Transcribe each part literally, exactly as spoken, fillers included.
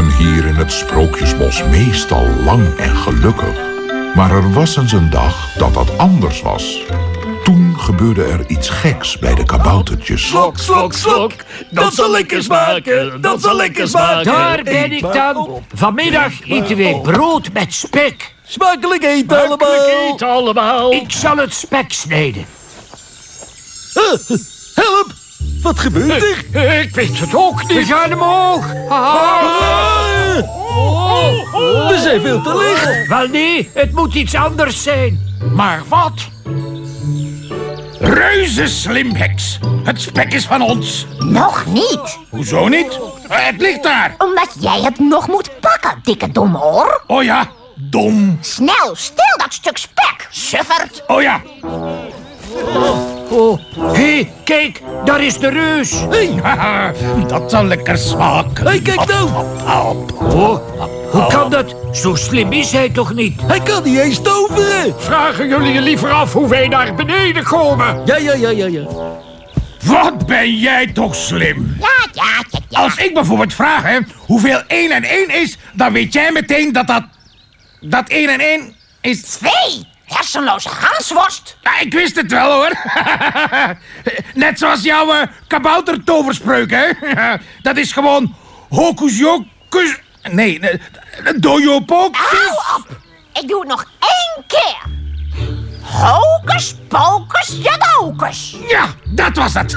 leven hier in het Sprookjesbos meestal lang en gelukkig. Maar er was eens een dag dat dat anders was. Toen gebeurde er iets geks bij de kaboutertjes. Slok, slok, slok. Dat zal lekker smaken. Dat zal lekker smaken. Daar ben ik dan. Vanmiddag eten we brood met spek. Smakelijk eten allemaal. Smakelijk eten allemaal. Ik zal het spek snijden. Uh, help! Wat gebeurt er? Ik weet het ook niet. We gaan omhoog. Ah. We zijn veel te licht. Wel nee, het moet iets anders zijn. Maar wat? Reuze slim, heks. Het spek is van ons. Nog niet. Hoezo niet? Het ligt daar. Omdat jij het nog moet pakken, dikke domoor. Oh ja, dom. Snel, stil dat stuk spek, sufferd. Oh ja. Oh, hé, hey, kijk, daar is de reus. Hey, dat zal lekker smaken. Hey, kijk nou. Oh, hoe kan dat? Zo slim is hij toch niet? Hij kan niet eens toveren. Vragen jullie je liever af hoe wij naar beneden komen? Ja, ja, ja, ja, ja. Wat ben jij toch slim? Ja, ja, ja, ja. Als ik bijvoorbeeld vraag hè, hoeveel één en één is, dan weet jij meteen dat dat... Dat één en één is... Twee. Hersenloze hansworst. Ja, ik wist het wel, hoor. Net zoals jouw uh, kaboutertoverspreuk, hè. Dat is gewoon hocus jocus... Nee, uh, dojopokus. Hou op. Ik doe het nog één keer. Hocus pocus jadokus. Ja, dat was het.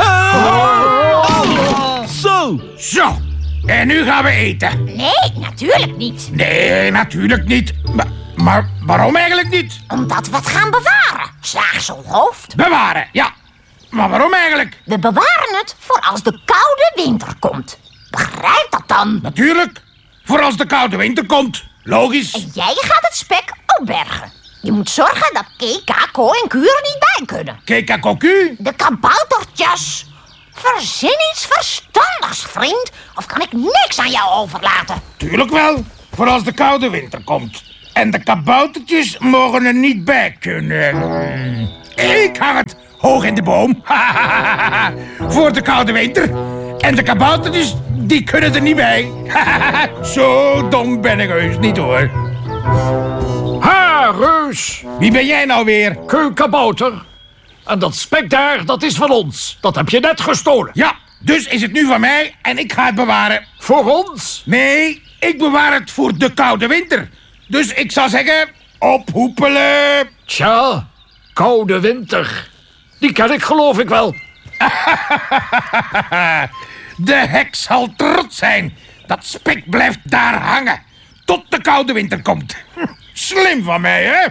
Oh. Zo. Zo. En nu gaan we eten. Nee, natuurlijk niet. Nee, natuurlijk niet. Maar, maar waarom eigenlijk niet? Omdat we het gaan bewaren, slaagselhoofd. Bewaren, ja. Maar waarom eigenlijk? We bewaren het voor als de koude winter komt. Begrijp dat dan? Natuurlijk. Voor als de koude winter komt. Logisch. En jij gaat het spek opbergen. Je moet zorgen dat Keka, Ko en Kuur er niet bij kunnen. Keka, Koku? De kaboutertjes. Verzin iets verstandigs, vriend. Of kan ik niks aan jou overlaten? Tuurlijk wel. Voor als de koude winter komt. En de kaboutertjes mogen er niet bij kunnen. Ik hang het hoog in de boom. Voor de koude winter. En de kaboutertjes, die kunnen er niet bij. Zo dom ben ik heus niet, hoor. Ha, reus. Wie ben jij nou weer? Keukabouter. En dat spek daar, dat is van ons. Dat heb je net gestolen. Ja, dus is het nu van mij en ik ga het bewaren. Voor ons? Nee, ik bewaar het voor de koude winter. Dus ik zou zeggen, ophoepelen. Tja, koude winter. Die ken ik geloof ik wel. De heks zal trots zijn. Dat spek blijft daar hangen. Tot de koude winter komt. Slim van mij, hè?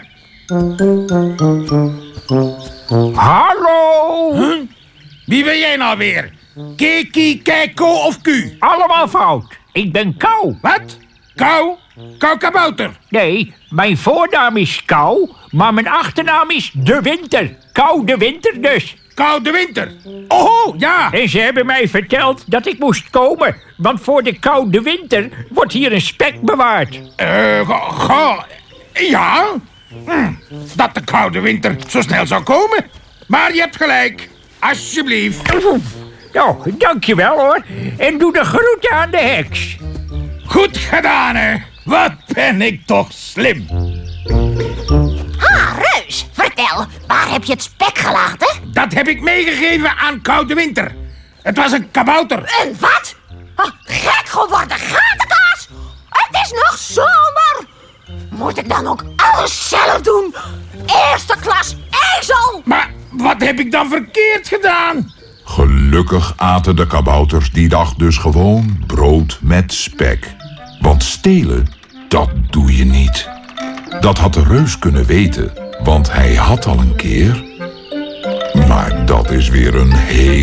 Hallo? Huh? Wie ben jij nou weer? Keki, Keiko of Q? Allemaal fout. Ik ben Kou. Wat? Kou? Kou kabouter? Nee, mijn voornaam is Kou, maar mijn achternaam is De Winter. Kou de Winter dus. Koude winter? Oh, ja. En ze hebben mij verteld dat ik moest komen, want voor de koude winter wordt hier een spek bewaard. Eh, uh, ga, ga, ja. Hm, dat de koude winter zo snel zou komen. Maar je hebt gelijk. Alsjeblieft. Nou, dankjewel hoor. En doe de groeten aan de heks. Goed gedaan, hè. Wat ben ik toch slim. Ha, reus, vertel, waar heb je het spek gelaten? Dat heb ik meegegeven aan koude winter. Het was een kabouter. Een wat? Oh, gek geworden gatenkaas! Het is nog zomer! Moet ik dan ook alles zelf doen? Eerste klas ezel! Maar wat heb ik dan verkeerd gedaan? Gelukkig aten de kabouters die dag dus gewoon brood met spek. Want stelen, dat doe je niet. Dat had de reus kunnen weten, want hij had al een keer. Maar dat is weer een heel